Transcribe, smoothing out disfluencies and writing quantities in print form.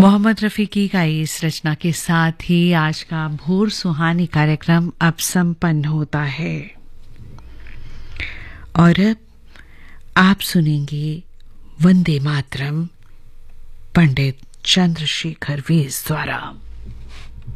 मोहम्मद रफ़ी की गाई इस रचना के साथ ही आज का भोर सुहानी कार्यक्रम अब संपन्न होता है और अब आप सुनेंगे वंदे मातरम पंडित चंद्रशेखर व्यास द्वारा।